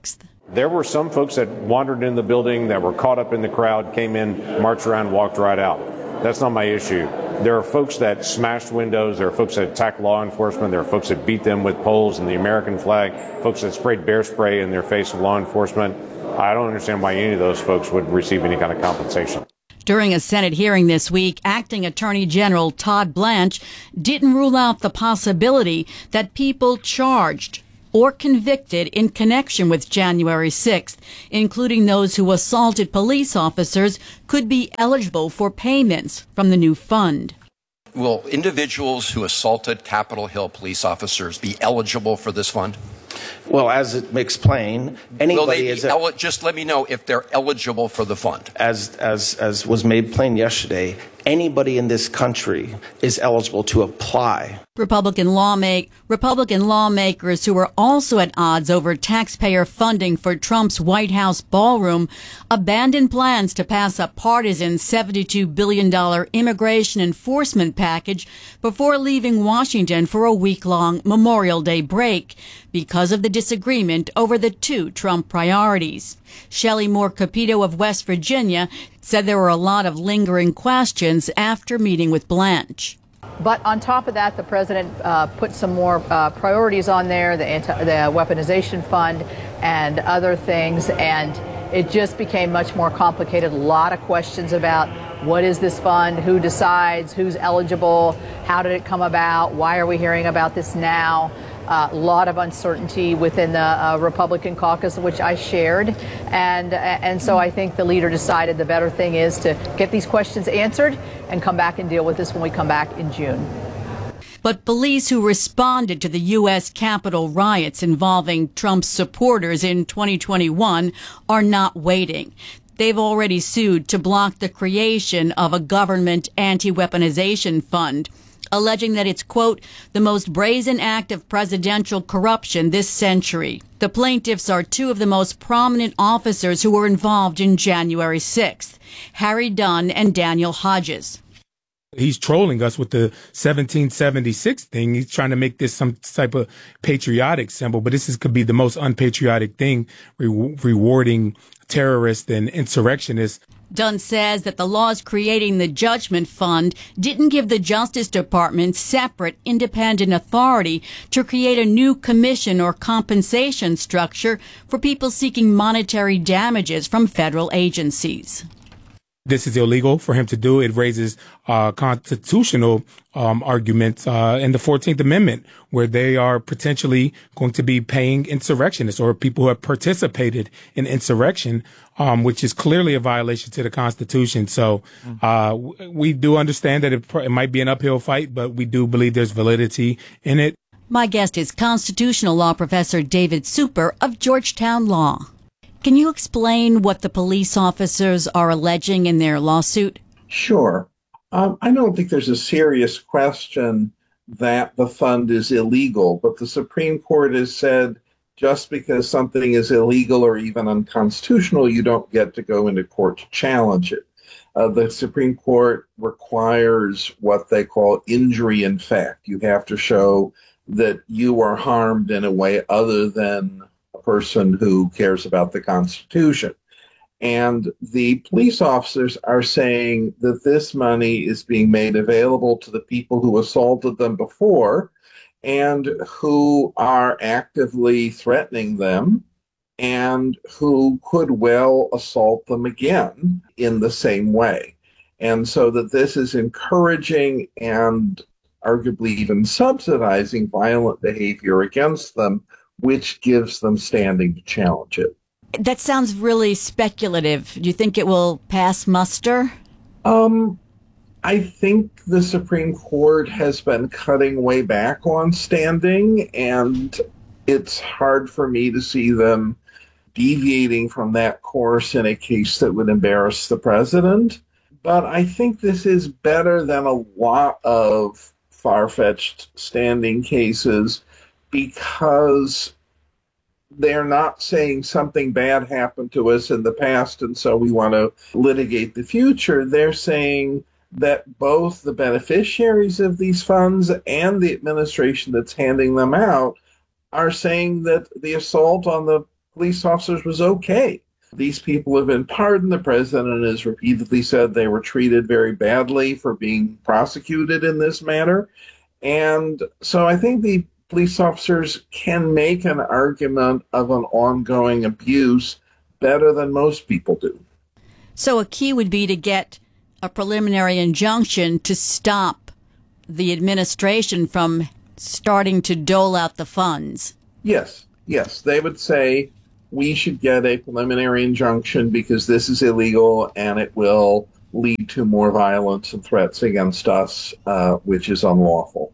There were some folks that wandered in the building, that were caught up in the crowd, came in, marched around, walked right out. That's not my issue. There are folks that smashed windows. There are folks that attacked law enforcement. There are folks that beat them with poles and the American flag, folks that sprayed bear spray in their face of law enforcement. I don't understand why any of those folks would receive any kind of compensation. During a Senate hearing this week, Acting Attorney General Todd Blanche didn't rule out the possibility that people charged or convicted in connection with January sixth, including those who assaulted police officers, could be eligible for payments from the new fund. Will individuals who assaulted Capitol Hill police officers be eligible for this fund? Well, as it makes plain, anybody Will they is be el- just let me know if they're eligible for the fund. As as as was made plain yesterday, anybody in this country is eligible to apply. Republican lawmake, Republican lawmakers who are also at odds over taxpayer funding for Trump's White House ballroom abandoned plans to pass a partisan seventy-two billion dollars immigration enforcement package before leaving Washington for a week-long Memorial Day break because of the disagreement over the two Trump priorities. Shelley Moore Capito of West Virginia said there were a lot of lingering questions after meeting with Blanche. But on top of that, the president uh, put some more uh, priorities on there, the, anti- the weaponization fund and other things, and it just became much more complicated. A lot of questions about what is this fund, who decides, who's eligible, how did it come about, why are we hearing about this now? A uh, lot of uncertainty within the uh, Republican caucus, which I shared. And, and so I think the leader decided the better thing is to get these questions answered and come back and deal with this when we come back in June. But police who responded to the U S Capitol riots involving Trump's supporters in twenty twenty-one are not waiting. They've already sued to block the creation of a government anti-weaponization fund, alleging that it's, quote, the most brazen act of presidential corruption this century. The plaintiffs are two of the most prominent officers who were involved in January sixth, Harry Dunn and Daniel Hodges. He's trolling us with the seventeen seventy-six thing. He's trying to make this some type of patriotic symbol, but this is, could be the most unpatriotic thing, re- rewarding terrorists and insurrectionists. Dunn says that the laws creating the Judgment Fund didn't give the Justice Department separate, independent authority to create a new commission or compensation structure for people seeking monetary damages from federal agencies. This is illegal for him to do. It raises uh, constitutional um, arguments uh, in the fourteenth Amendment, where they are potentially going to be paying insurrectionists or people who have participated in insurrection, um, which is clearly a violation to the Constitution. So uh, we do understand that it, it might be an uphill fight, but we do believe there's validity in it. My guest is constitutional law professor David Super of Georgetown Law. Can you explain what the police officers are alleging in their lawsuit? Sure. Um, I don't think there's a serious question that the fund is illegal, but the Supreme Court has said just because something is illegal or even unconstitutional, you don't get to go into court to challenge it. Uh, the Supreme Court requires what they call injury in fact. You have to show that you are harmed in a way other than person who cares about the Constitution. And the police officers are saying that this money is being made available to the people who assaulted them before and who are actively threatening them and who could well assault them again in the same way. And so that this is encouraging and arguably even subsidizing violent behavior against them, which gives them standing to challenge it. That sounds really speculative. Do you think it will pass muster? Um, I think the Supreme Court has been cutting way back on standing, and it's hard for me to see them deviating from that course in a case that would embarrass the president. But I think this is better than a lot of far-fetched standing cases, because they're not saying something bad happened to us in the past and so we want to litigate the future. They're saying that both the beneficiaries of these funds and the administration that's handing them out are saying that the assault on the police officers was okay. These people have been pardoned. The president has repeatedly said they were treated very badly for being prosecuted in this manner. And so I think the police officers can make an argument of an ongoing abuse better than most people do. So a key would be to get a preliminary injunction to stop the administration from starting to dole out the funds. Yes, yes. They would say we should get a preliminary injunction because this is illegal and it will lead to more violence and threats against us, uh, which is unlawful.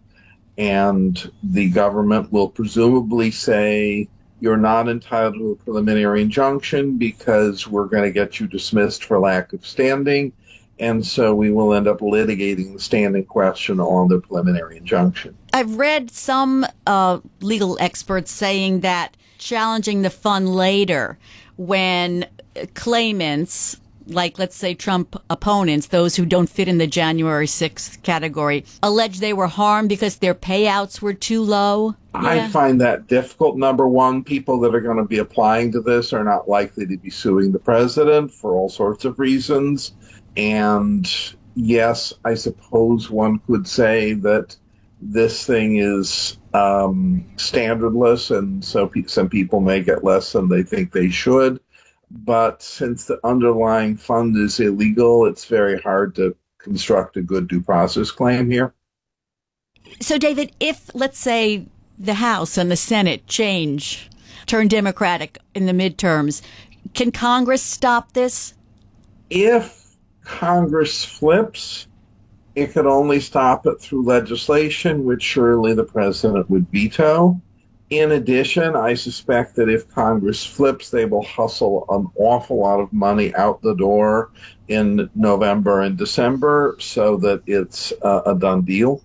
And the government will presumably say, you're not entitled to a preliminary injunction because we're going to get you dismissed for lack of standing. And so we will end up litigating the standing question on the preliminary injunction. I've read some uh, legal experts saying that challenging the fund later when claimants, like let's say Trump opponents, those who don't fit in the January sixth category, allege they were harmed because their payouts were too low. I Yeah. find that difficult. Number one, people that are going to be applying to this are not likely to be suing the president for all sorts of reasons. And yes, I suppose one could say that this thing is um, standardless, and so pe- some people may get less than they think they should. But since the underlying fund is illegal, it's very hard to construct a good due process claim here. So, David, if, let's say, the House and the Senate change, turn Democratic in the midterms, can Congress stop this? If Congress flips, it could only stop it through legislation, which surely the president would veto. In addition, I suspect that if Congress flips, they will hustle an awful lot of money out the door in November and December so that it's uh, a done deal.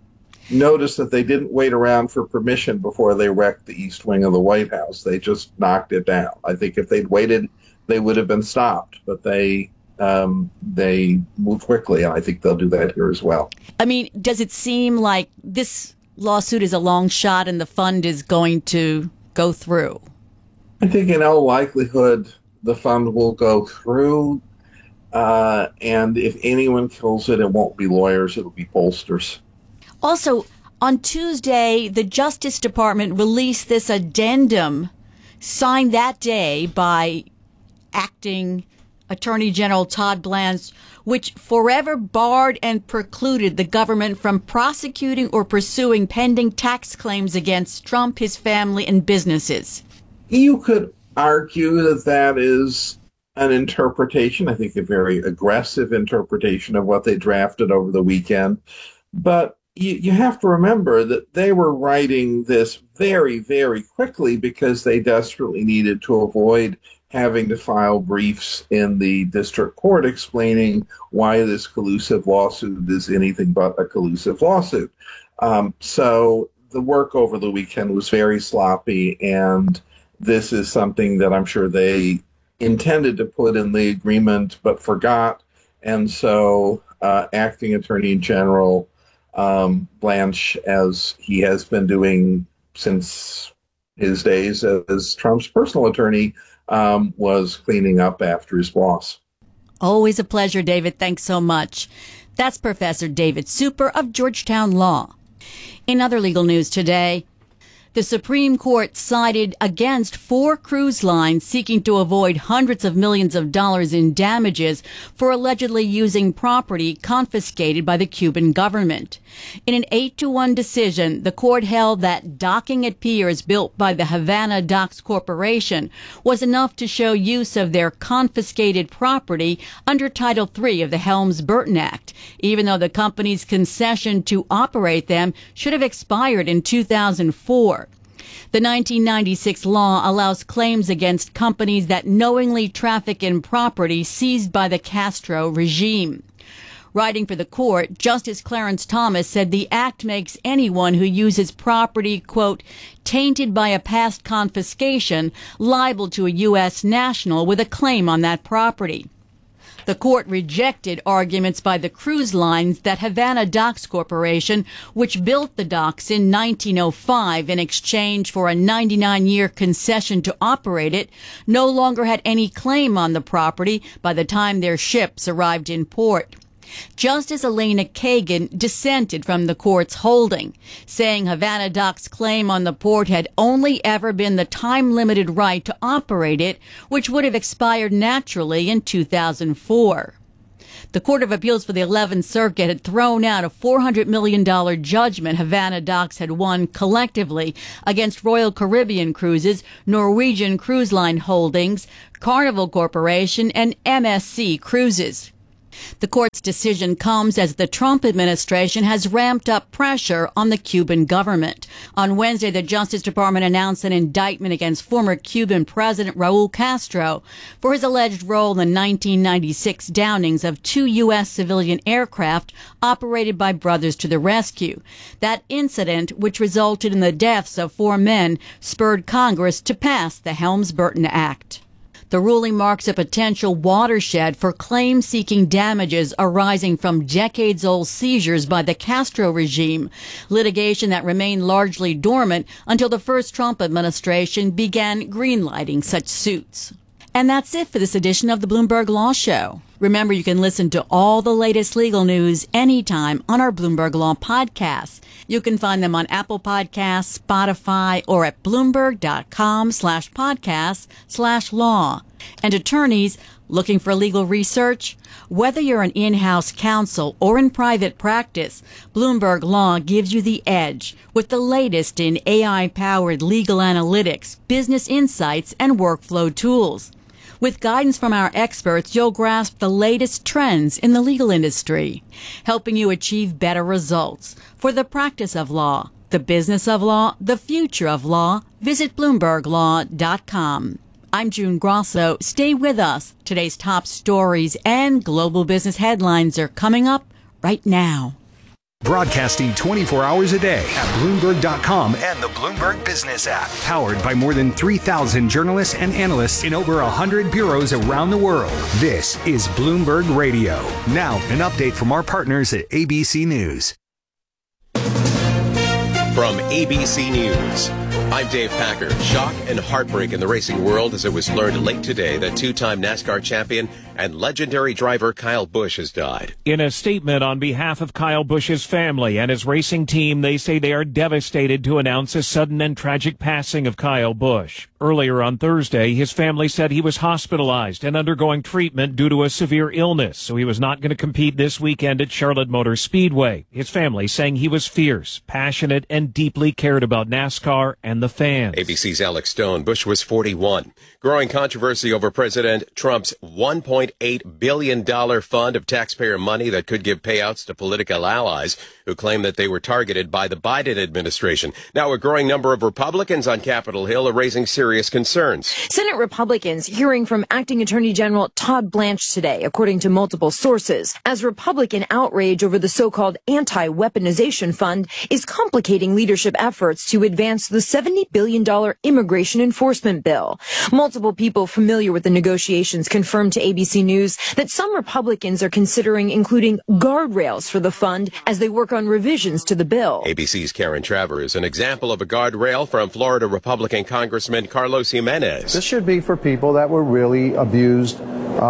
Notice that they didn't wait around for permission before they wrecked the East Wing of the White House. They just knocked it down. I think if they'd waited, they would have been stopped, but they um, they moved quickly, and I think they'll do that here as well. I mean, does it seem like this lawsuit is a long shot and the fund is going to go through? I think in all likelihood, the fund will go through, uh, and if anyone kills it, it won't be lawyers, it'll be pollsters. Also, on Tuesday, the Justice Department released this addendum signed that day by acting Attorney General Todd Blanche, which forever barred and precluded the government from prosecuting or pursuing pending tax claims against Trump, his family, and businesses. You could argue that that is an interpretation, I think a very aggressive interpretation of what they drafted over the weekend. But you, you have to remember that they were writing this very, very quickly because they desperately needed to avoid having to file briefs in the district court explaining why this collusive lawsuit is anything but a collusive lawsuit. Um, so the work over the weekend was very sloppy, and this is something that I'm sure they intended to put in the agreement but forgot. And so uh, Acting Attorney General um, Blanche, as he has been doing since his days as Trump's personal attorney, um, was cleaning up after his boss. Always a pleasure, David. Thanks so much. That's Professor David Super of Georgetown Law. In other legal news today, the Supreme Court sided against four cruise lines seeking to avoid hundreds of millions of dollars in damages for allegedly using property confiscated by the Cuban government. In an eight to one decision, the court held that docking at piers built by the Havana Docks Corporation was enough to show use of their confiscated property under Title three of the Helms-Burton Act, even though the company's concession to operate them should have expired in two thousand four. The nineteen ninety-six law allows claims against companies that knowingly traffic in property seized by the Castro regime. Writing for the court, Justice Clarence Thomas said the act makes anyone who uses property, quote, tainted by a past confiscation liable to a U S national with a claim on that property. The court rejected arguments by the cruise lines that Havana Docks Corporation, which built the docks in nineteen oh five in exchange for a ninety-nine year concession to operate it, no longer had any claim on the property by the time their ships arrived in port. Justice Elena Kagan dissented from the court's holding, saying Havana Docks' claim on the port had only ever been the time-limited right to operate it, which would have expired naturally in two thousand four. The Court of Appeals for the eleventh Circuit had thrown out a four hundred million dollars judgment Havana Docks had won collectively against Royal Caribbean Cruises, Norwegian Cruise Line Holdings, Carnival Corporation, and M S C Cruises. The court's decision comes as the Trump administration has ramped up pressure on the Cuban government. On Wednesday, the Justice Department announced an indictment against former Cuban President Raul Castro for his alleged role in the nineteen ninety-six downings of two U S civilian aircraft operated by Brothers to the Rescue. That incident, which resulted in the deaths of four men, spurred Congress to pass the Helms-Burton Act. The ruling marks a potential watershed for claim-seeking damages arising from decades-old seizures by the Castro regime, litigation that remained largely dormant until the first Trump administration began greenlighting such suits. And that's it for this edition of the Bloomberg Law Show. Remember, you can listen to all the latest legal news anytime on our Bloomberg Law podcasts. You can find them on Apple Podcasts, Spotify, or at Bloomberg.com slash podcasts slash law. And attorneys looking for legal research? Whether you're an in-house counsel or in private practice, Bloomberg Law gives you the edge with the latest in A I-powered legal analytics, business insights, and workflow tools. With guidance from our experts, you'll grasp the latest trends in the legal industry, helping you achieve better results for the practice of law, the business of law, the future of law. Visit Bloomberg Law dot com. I'm June Grosso. Stay with us. Today's top stories and global business headlines are coming up right now. Broadcasting twenty-four hours a day at Bloomberg dot com and the Bloomberg Business app. Powered by more than three thousand journalists and analysts in over one hundred bureaus around the world. This is Bloomberg Radio. Now, an update from our partners at A B C News. From A B C News, I'm Dave Packer. Shock and heartbreak in the racing world as it was learned late today that two-time NASCAR champion and legendary driver Kyle Busch has died. In a statement on behalf of Kyle Busch's family and his racing team, they say they are devastated to announce a sudden and tragic passing of Kyle Busch. Earlier on Thursday, his family said he was hospitalized and undergoing treatment due to a severe illness, so he was not going to compete this weekend at Charlotte Motor Speedway. His family saying he was fierce, passionate, and deeply cared about NASCAR and the fans. A B C's Alex Stone. Busch was forty-one. Growing controversy over President Trump's one point eight billion dollars fund of taxpayer money that could give payouts to political allies who claim that they were targeted by the Biden administration. Now, a growing number of Republicans on Capitol Hill are raising serious concerns. Senate Republicans hearing from Acting Attorney General Todd Blanche today, according to multiple sources, as Republican outrage over the so-called anti-weaponization fund is complicating leadership efforts to advance the seventy billion dollars immigration enforcement bill. Multiple people familiar with the negotiations confirmed to A B C News that some Republicans are considering including guardrails for the fund as they work on revisions to the bill. A B C's Karen Traver is an example of a guardrail from Florida Republican Congressman Carlos Jimenez. This should be for people that were really abused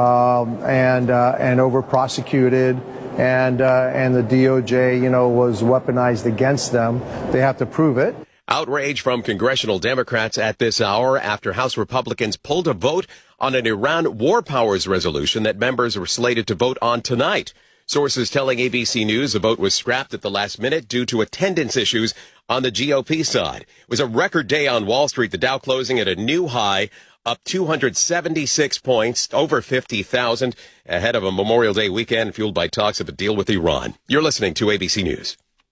um, and uh, and over prosecuted. And uh, and the D O J, you know, was weaponized against them. They have to prove it. Outrage from congressional Democrats at this hour after House Republicans pulled a vote on an Iran war powers resolution that members were slated to vote on tonight. Sources telling A B C News the vote was scrapped at the last minute due to attendance issues on the G O P side. It was a record day on Wall Street, the Dow closing at a new high, up two hundred seventy-six points, over fifty thousand, ahead of a Memorial Day weekend fueled by talks of a deal with Iran. You're listening to A B C News.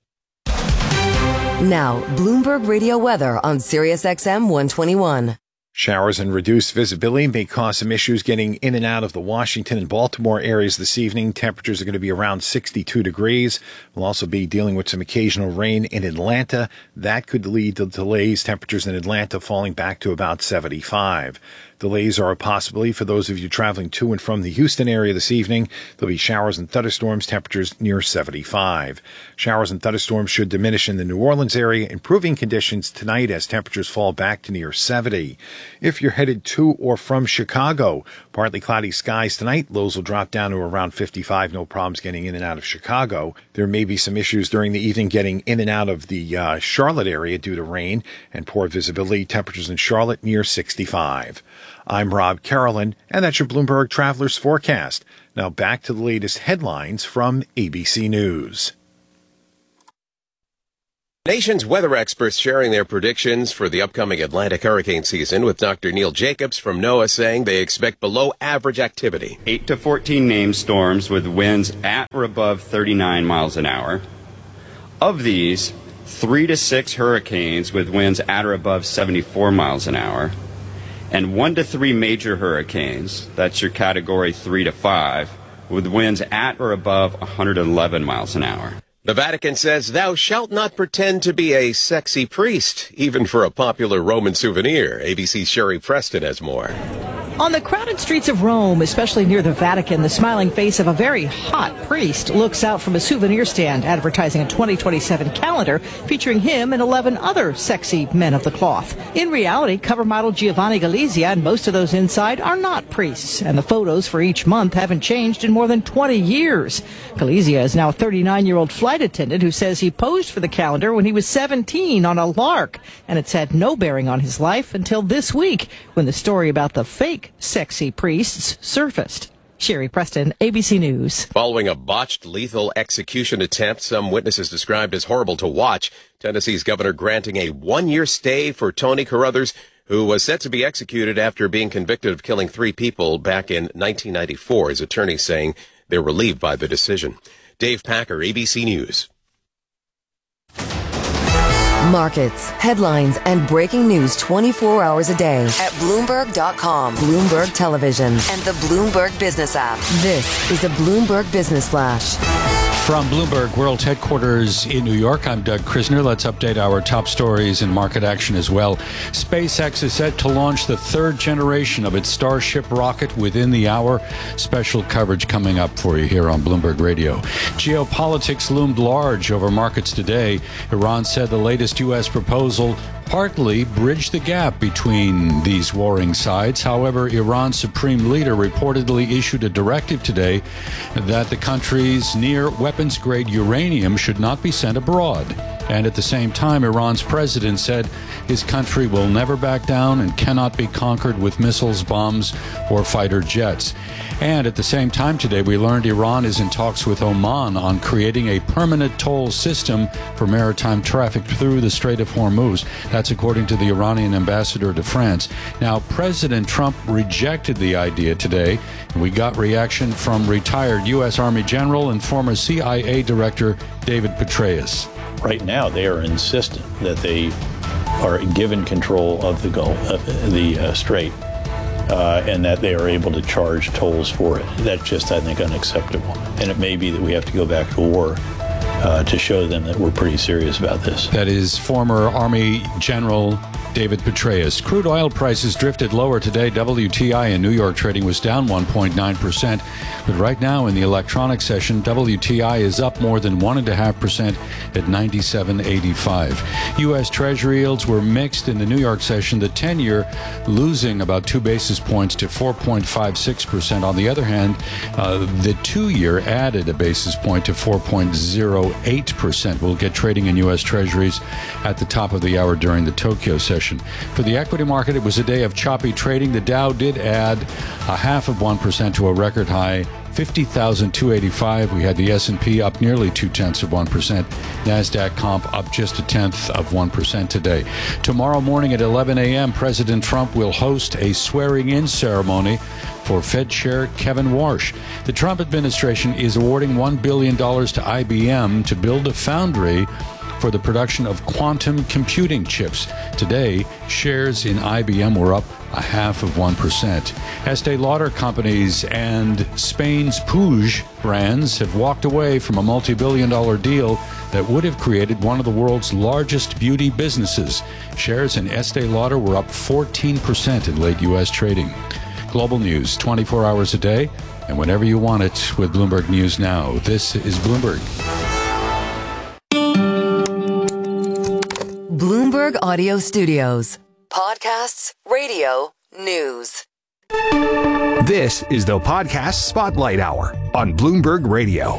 Now, Bloomberg Radio weather on Sirius X M one twenty-one. Showers and reduced visibility may cause some issues getting in and out of the Washington and Baltimore areas this evening. Temperatures are going to be around sixty-two degrees. We'll also be dealing with some occasional rain in Atlanta. That could lead to delays. Temperatures in Atlanta falling back to about seventy-five. Delays are a possibility for those of you traveling to and from the Houston area this evening. There'll be showers and thunderstorms, temperatures near seventy-five. Showers and thunderstorms should diminish in the New Orleans area, improving conditions tonight as temperatures fall back to near seventy. If you're headed to or from Chicago, partly cloudy skies tonight. Lows will drop down to around fifty-five. No problems getting in and out of Chicago. There may be some issues during the evening getting in and out of the uh, Charlotte area due to rain and poor visibility. Temperatures in Charlotte near sixty-five. I'm Rob Carolyn, and that's your Bloomberg Travelers Forecast. Now back to the latest headlines from A B C News. Nation's weather experts sharing their predictions for the upcoming Atlantic hurricane season, with Doctor Neil Jacobs from NOAA saying they expect below average activity. eight to fourteen named storms with winds at or above thirty-nine miles an hour. Of these, three to six hurricanes with winds at or above seventy-four miles an hour. And one to three major hurricanes, that's your category three to five, with winds at or above one hundred eleven miles an hour. The Vatican says thou shalt not pretend to be a sexy priest, even for a popular Roman souvenir. A B C's Sherry Preston has more. On the crowded streets of Rome, especially near the Vatican, the smiling face of a very hot priest looks out from a souvenir stand advertising a twenty twenty-seven calendar featuring him and eleven other sexy men of the cloth. In reality, cover model Giovanni Galizia and most of those inside are not priests, and the photos for each month haven't changed in more than twenty years. Galizia is now a thirty-nine-year-old flight attendant who says he posed for the calendar when he was seventeen on a lark, and it's had no bearing on his life until this week when the story about the fake sexy priests surfaced. Sherry Preston, A B C News. Following a botched lethal execution attempt some witnesses described as horrible to watch, Tennessee's governor granting a one-year stay for Tony Carruthers, who was set to be executed after being convicted of killing three people back in nineteen ninety-four. His attorneys saying they're relieved by the decision. Dave Packer, A B C News. Markets, headlines, and breaking news twenty-four hours a day at Bloomberg dot com, Bloomberg Television, and the Bloomberg Business app. This is a Bloomberg Business Flash. From Bloomberg World Headquarters in New York, I'm Doug Krisner. Let's update our top stories and market action as well. SpaceX is set to launch the third generation of its Starship rocket within the hour. Special coverage coming up for you here on Bloomberg Radio. Geopolitics loomed large over markets today. Iran said the latest U S proposal partly bridged the gap between these warring sides. However, Iran's supreme leader reportedly issued a directive today that the country's near weapons-grade uranium should not be sent abroad. And at the same time, Iran's president said his country will never back down and cannot be conquered with missiles, bombs, or fighter jets. And at the same time today, we learned Iran is in talks with Oman on creating a permanent toll system for maritime traffic through the Strait of Hormuz. That's according to the Iranian ambassador to France. Now, President Trump rejected the idea today, and we got reaction from retired U S. Army General and former C I A Director David Petraeus. Right now, they are insistent that they are given control of the Gulf, uh, the uh, Strait, uh, and that they are able to charge tolls for it. That's just, I think, unacceptable. And it may be that we have to go back to war uh, to show them that we're pretty serious about this. That is former Army General David Petraeus. Crude oil prices drifted lower today. W T I in New York trading was down one point nine percent. But right now in the electronic session, W T I is up more than one point five percent at ninety-seven eighty-five. U S. Treasury yields were mixed in the New York session, the ten-year losing about two basis points to four point five six percent. On the other hand, uh, the two-year added a basis point to four point zero eight percent. We'll get trading in U S. Treasuries at the top of the hour during the Tokyo session. For the equity market, it was a day of choppy trading. The Dow did add a half of one percent to a record high, fifty thousand two hundred eighty-five. We had the S and P up nearly two-tenths of one percent. NASDAQ comp up just a tenth of one percent today. Tomorrow morning at eleven a.m., President Trump will host a swearing-in ceremony for Fed Chair Kevin Warsh. The Trump administration is awarding one billion dollars to I B M to build a foundry for for the production of quantum computing chips. Today, shares in I B M were up a half of one percent. Estee Lauder companies and Spain's Puig brands have walked away from a multi-billion dollar deal that would have created one of the world's largest beauty businesses. Shares in Estee Lauder were up fourteen percent in late U S trading. Global news twenty-four hours a day and whenever you want it with Bloomberg News Now. This is Bloomberg. Bloomberg Audio Studios. Podcasts, radio, news. This is the Podcast Spotlight Hour on Bloomberg Radio.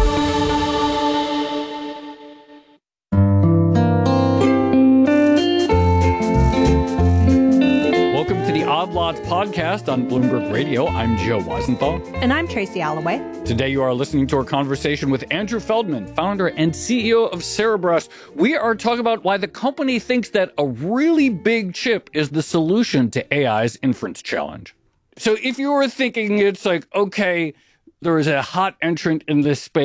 Welcome to the Odd Lots podcast on Bloomberg Radio. I'm Joe Weisenthal. And I'm Tracy Alloway. Today you are listening to our conversation with Andrew Feldman, founder and C E O of Cerebras. We are talking about why the company thinks that a really big chip is the solution to A I's inference challenge. So if you were thinking it's like, okay, there is a hot entrant in this space,